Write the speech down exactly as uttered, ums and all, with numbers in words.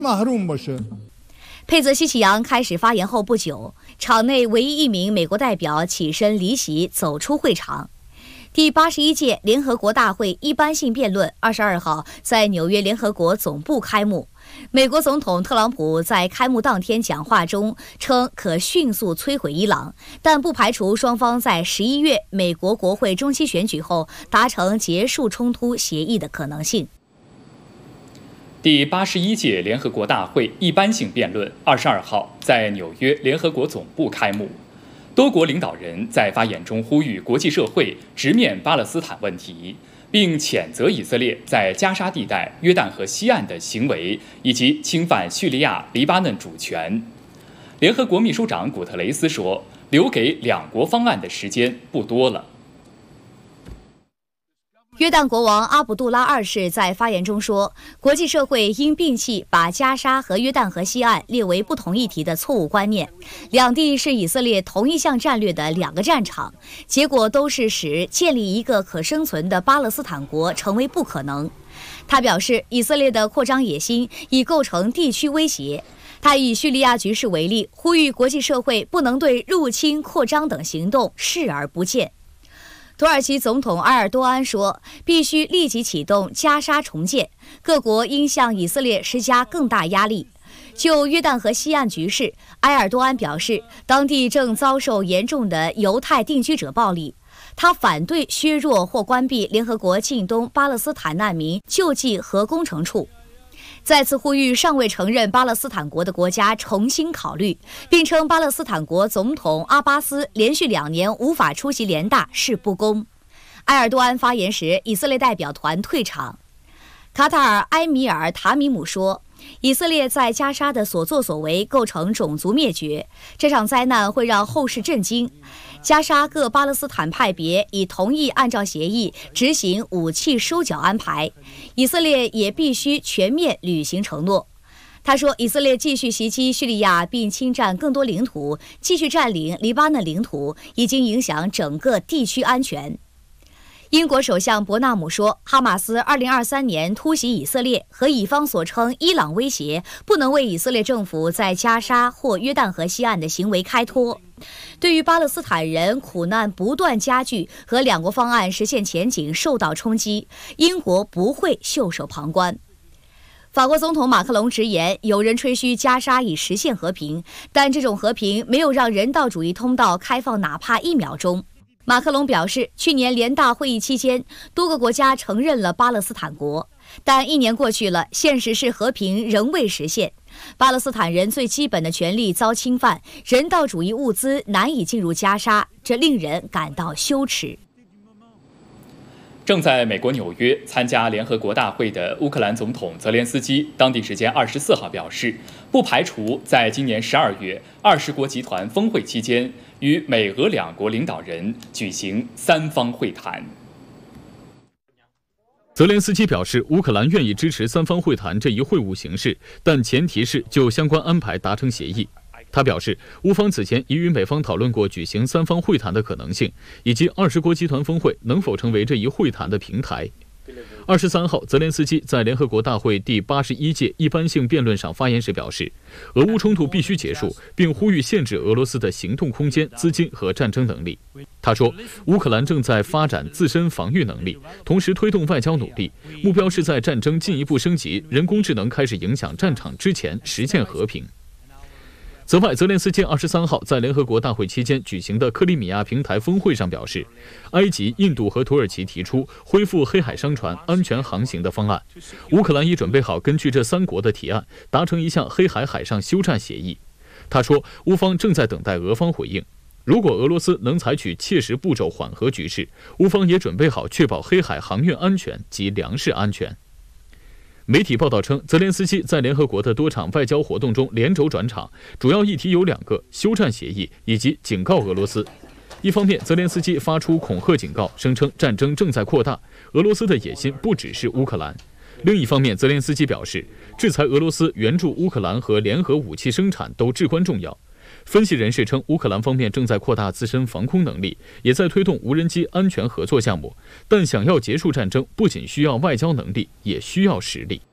佩泽西奇扬开始发言后不久，场内唯一一名美国代表起身离席，走出会场。第八十一届联合国大会一般性辩论二十二号在纽约联合国总部开幕。美国总统特朗普在开幕当天讲话中称可迅速摧毁伊朗，但不排除双方在十一月美国国会中期选举后达成结束冲突协议的可能性。 第八十一届联合国大会一般性辩论二十二号在纽约联合国总部开幕。多国领导人在发言中呼吁国际社会直面巴勒斯坦问题，并谴责以色列在加沙地带、约旦河西岸的行为，以及侵犯叙利亚、黎巴嫩主权。联合国秘书长古特雷斯说：“留给两国方案的时间不多了。” 约旦国王阿卜杜拉二世在发言中说，国际社会应摒弃把加沙和约旦河西岸列为不同议题的错误观念，两地是以色列同一项战略的两个战场，结果都是使建立一个可生存的巴勒斯坦国成为不可能。他表示，以色列的扩张野心已构成地区威胁。他以叙利亚局势为例，呼吁国际社会不能对入侵、扩张等行动视而不见。土耳其总统埃尔多安说，必须立即启动加沙重建，各国应向以色列施加更大压力。就约旦河西岸局势，埃尔多安表示，当地正遭受严重的犹太定居者暴力。他反对削弱或关闭联合国近东巴勒斯坦难民救济和工程处，再次呼吁尚未承认巴勒斯坦国的国家重新考虑，并称巴勒斯坦国总统阿巴斯连续两年无法出席联大是不公。埃尔多安发言时，以色列代表团退场。卡塔尔埃米尔塔米姆说，以色列在加沙的所作所为构成种族灭绝，这场灾难会让后世震惊。加沙各巴勒斯坦派别已同意按照协议执行武器收缴安排，以色列也必须全面履行承诺。他说，以色列继续袭击叙利亚并侵占更多领土，继续占领黎巴嫩领土，已经影响整个地区安全。英国首相伯纳姆说，哈马斯二零二三年突袭以色列和以方所称伊朗威胁不能为以色列政府在加沙或约旦河西岸的行为开脱。对于巴勒斯坦人苦难不断加剧和两国方案实现前景受到冲击，英国不会袖手旁观。法国总统马克龙直言，有人吹嘘加沙已实现和平，但这种和平没有让人道主义通道开放哪怕一秒钟。马克龙表示，去年联大会议期间，多个国家承认了巴勒斯坦国，但一年过去了，现实是和平仍未实现。巴勒斯坦人最基本的权利遭侵犯，人道主义物资难以进入加沙，这令人感到羞耻。 正在美国纽约参加联合国大会的乌克兰总统泽连斯基，当地时间二十四号表示，不排除在今年十二月二十国集团峰会期间与美俄两国领导人举行三方会谈。 泽连斯基表示，乌克兰愿意支持三方会谈这一会晤形式，但前提是就相关安排达成协议。他表示，乌方此前已与美方讨论过举行三方会谈的可能性，以及二十国集团峰会能否成为这一会谈的平台。二十三号，泽连斯基在联合国大会第八十一届一般性辩论上发言时表示，俄乌冲突必须结束，并呼吁限制俄罗斯的行动空间、资金和战争能力。他说，乌克兰正在发展自身防御能力，同时推动外交努力，目标是在战争进一步升级、人工智能开始影响战场之前实现和平。此外，泽连斯基二十三号在联合国大会期间举行的克里米亚平台峰会上表示，埃及、印度和土耳其提出恢复黑海商船安全航行的方案，乌克兰已准备好根据这三国的提案达成一项黑海海上休战协议。他说，乌方正在等待俄方回应，如果俄罗斯能采取切实步骤缓和局势，乌方也准备好确保黑海航运安全及粮食安全。媒体报道称，泽连斯基在联合国的多场外交活动中连轴转场，主要议题有两个：休战协议以及警告俄罗斯。一方面，泽连斯基发出恐吓警告，声称战争正在扩大，俄罗斯的野心不只是乌克兰。另一方面，泽连斯基表示，制裁俄罗斯、援助乌克兰和联合武器生产都至关重要。分析人士称，乌克兰方面正在扩大自身防空能力，也在推动无人机安全合作项目。但想要结束战争，不仅需要外交能力，也需要实力。